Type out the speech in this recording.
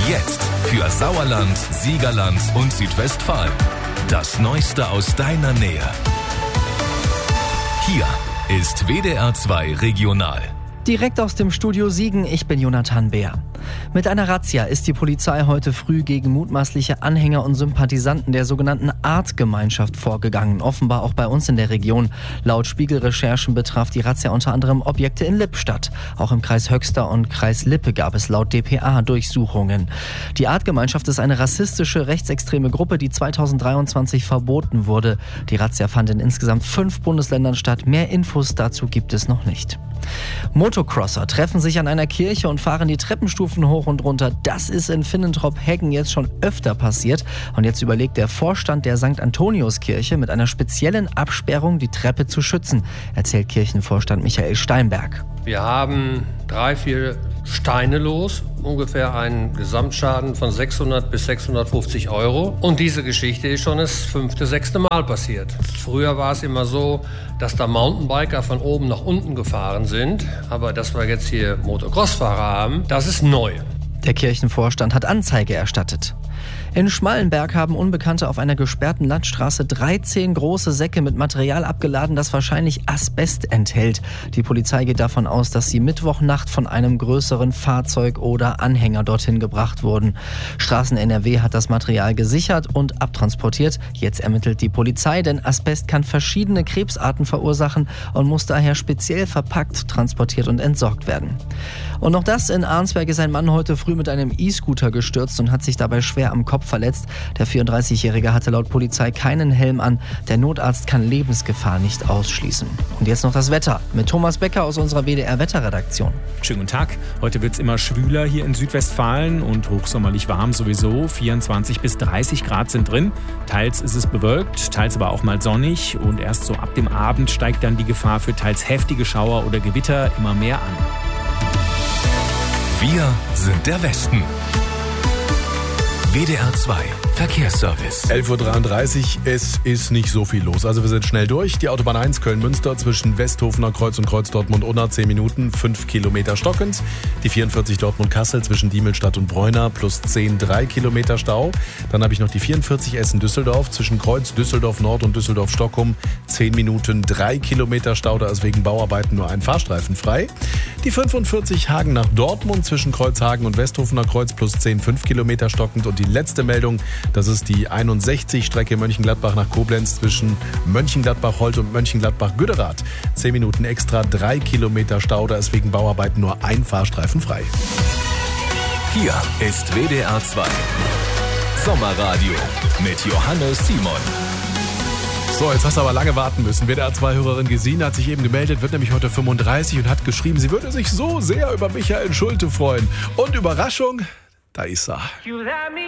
Jetzt für Sauerland, Siegerland und Südwestfalen. Das Neueste aus deiner Nähe. Hier ist WDR 2 Regional. Direkt aus dem Studio Siegen, ich bin Jonathan Beer. Mit einer Razzia ist die Polizei heute früh gegen mutmaßliche Anhänger und Sympathisanten der sogenannten Artgemeinschaft vorgegangen. Offenbar auch bei uns in der Region. Laut Spiegelrecherchen betraf die Razzia unter anderem Objekte in Lippstadt. Auch im Kreis Höxter und Kreis Lippe gab es laut dpa Durchsuchungen. Die Artgemeinschaft ist eine rassistische, rechtsextreme Gruppe, die 2023 verboten wurde. Die Razzia fand in insgesamt 5 Bundesländern statt. Mehr Infos dazu gibt es noch nicht. Motocrosser treffen sich an einer Kirche und fahren die Treppenstufen hoch und runter. Das ist in Finnentrop-Heggen jetzt schon öfter passiert. Und jetzt überlegt der Vorstand der St. Antoniuskirche mit einer speziellen Absperrung die Treppe zu schützen, erzählt Kirchenvorstand Michael Steinberg. Wir haben 3-4 Steine los, ungefähr einen Gesamtschaden von 600 bis 650 Euro. Und diese Geschichte ist schon das 5., 6. Mal passiert. Früher war es immer so, dass da Mountainbiker von oben nach unten gefahren sind. Aber dass wir jetzt hier Motocross-Fahrer haben, das ist neu. Der Kirchenvorstand hat Anzeige erstattet. In Schmallenberg haben Unbekannte auf einer gesperrten Landstraße 13 große Säcke mit Material abgeladen, das wahrscheinlich Asbest enthält. Die Polizei geht davon aus, dass sie Mittwochnacht von einem größeren Fahrzeug oder Anhänger dorthin gebracht wurden. Straßen NRW hat das Material gesichert und abtransportiert. Jetzt ermittelt die Polizei, denn Asbest kann verschiedene Krebsarten verursachen und muss daher speziell verpackt, transportiert und entsorgt werden. Und noch das: in Arnsberg ist ein Mann heute früh mit einem E-Scooter gestürzt und hat sich dabei schwer am Kopf verletzt. Der 34-Jährige hatte laut Polizei keinen Helm an. Der Notarzt kann Lebensgefahr nicht ausschließen. Und jetzt noch das Wetter mit Thomas Becker aus unserer WDR-Wetterredaktion. Schönen guten Tag. Heute wird es immer schwüler hier in Südwestfalen und hochsommerlich warm sowieso. 24 bis 30 Grad sind drin. Teils ist es bewölkt, teils aber auch mal sonnig. Und erst so ab dem Abend steigt dann die Gefahr für teils heftige Schauer oder Gewitter immer mehr an. Wir sind der Westen. WDR 2 Verkehrsservice. 11.33 Uhr, es ist nicht so viel los. Also wir sind schnell durch. Die Autobahn 1 Köln-Münster zwischen Westhofener Kreuz und Kreuz Dortmund-Unna 10 Minuten, 5 Kilometer stockend. Die 44 Dortmund-Kassel zwischen Diemelstadt und Bräuner plus 10, 3 Kilometer Stau. Dann habe ich noch die 44 Essen-Düsseldorf zwischen Kreuz Düsseldorf-Nord und Düsseldorf-Stockholm 10 Minuten, 3 Kilometer Stau. Da ist wegen Bauarbeiten nur ein Fahrstreifen frei. Die 45 Hagen nach Dortmund zwischen Kreuzhagen und Westhofener Kreuz plus 10, 5 Kilometer stockend. Und die letzte Meldung, das ist die 61 Strecke Mönchengladbach nach Koblenz zwischen Mönchengladbach-Holt und Mönchengladbach-Güderath. 10 Minuten extra, 3 Kilometer Stau, da ist wegen Bauarbeiten nur ein Fahrstreifen frei. Hier ist WDR 2 Sommerradio mit Johannes Simon. So, jetzt hast du aber lange warten müssen. WDR 2-Hörerin Gesine hat sich eben gemeldet, wird nämlich heute 35 und hat geschrieben, sie würde sich so sehr über Michael Schulte freuen. Und Überraschung, da ist er.